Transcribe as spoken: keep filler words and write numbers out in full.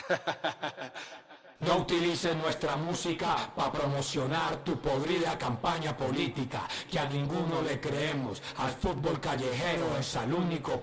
No utilices nuestra música para promocionar tu podrida campaña política, que a ninguno le creemos. Al fútbol callejero es al único